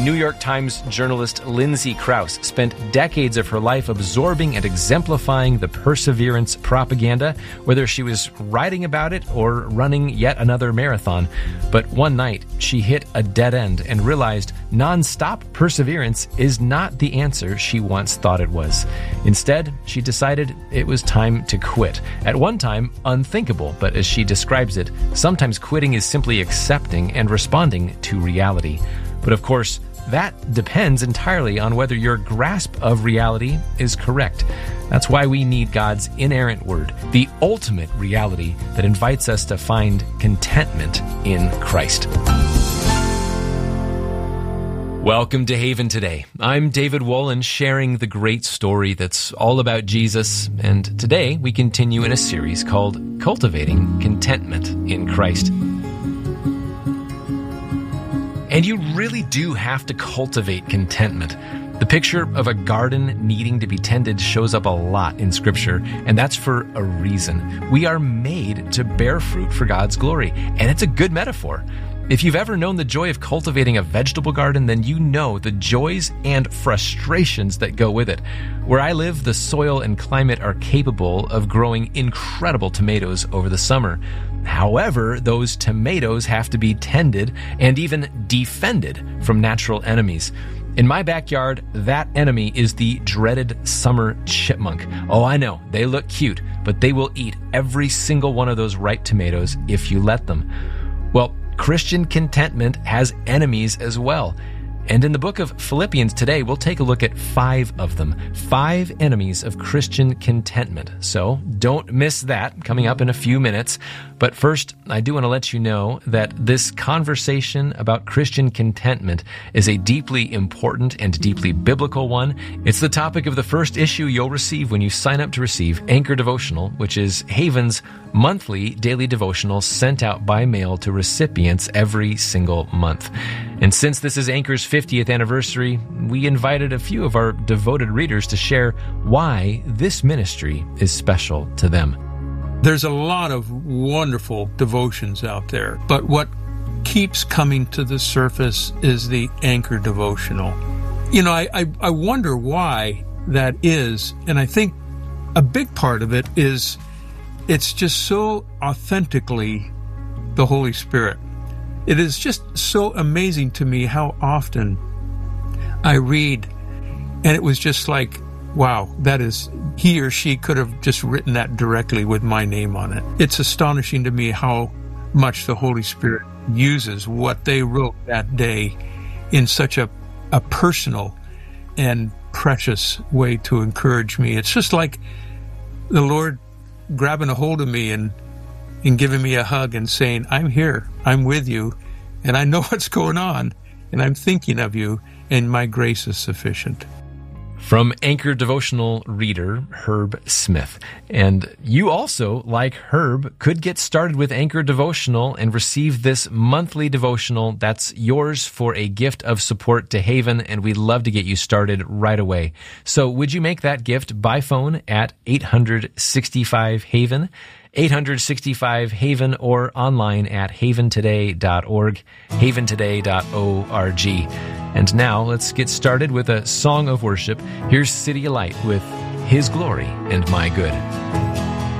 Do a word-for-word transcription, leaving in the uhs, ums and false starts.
New York Times journalist Lindsay Krause spent decades of her life absorbing and exemplifying the perseverance propaganda, whether she was writing about it or running yet another marathon. But one night, she hit a dead end and realized nonstop perseverance is not the answer she once thought it was. Instead, she decided it was time to quit. At one time, unthinkable, but as she describes it, sometimes quitting is simply accepting and responding to reality. But of course, that depends entirely on whether your grasp of reality is correct. That's why we need God's inerrant word, the ultimate reality that invites us to find contentment in Christ. Welcome to Haven Today. I'm David Wolin, sharing the great story that's all about Jesus, and today we continue in a series called Cultivating Contentment in Christ. And you really do have to cultivate contentment. The picture of a garden needing to be tended shows up a lot in Scripture, and that's for a reason. We are made to bear fruit for God's glory, and it's a good metaphor. If you've ever known the joy of cultivating a vegetable garden, then you know the joys and frustrations that go with it. Where I live, the soil and climate are capable of growing incredible tomatoes over the summer. However, those tomatoes have to be tended and even defended from natural enemies. In my backyard, that enemy is the dreaded summer chipmunk. Oh, I know, they look cute, but they will eat every single one of those ripe tomatoes if you let them. Well, Christian contentment has enemies as well. And in the book of Philippians today, we'll take a look at five of them. Five enemies of Christian contentment. So don't miss that coming up in a few minutes. But first, I do want to let you know that this conversation about Christian contentment is a deeply important and deeply biblical one. It's the topic of the first issue you'll receive when you sign up to receive Anchor Devotional, which is Haven's monthly daily devotional sent out by mail to recipients every single month. And since this is Anchor's fiftieth anniversary, we invited a few of our devoted readers to share why this ministry is special to them. There's a lot of wonderful devotions out there, but what keeps coming to the surface is the Anchor Devotional. You know, I, I, I wonder why that is, and I think a big part of it is it's just so authentically the Holy Spirit. It is just so amazing to me how often I read, and it was just like, wow, that is, he or she could have just written that directly with my name on it. It's astonishing to me how much the Holy Spirit uses what they wrote that day in such a, a personal and precious way to encourage me. It's just like the Lord grabbing a hold of me and and giving me a hug and saying, I'm here, I'm with you, and I know what's going on, and I'm thinking of you, and my grace is sufficient. From Anchor Devotional reader Herb Smith. And you also, like Herb, could get started with Anchor Devotional and receive this monthly devotional that's yours for a gift of support to Haven, and we'd love to get you started right away. So would you make that gift by phone at eight hundred sixty-five Haven? eight hundred sixty-five Haven, or online at haven today dot org, haven today dot org. And now let's get started with a song of worship. Here's City of Light with His Glory and My Good.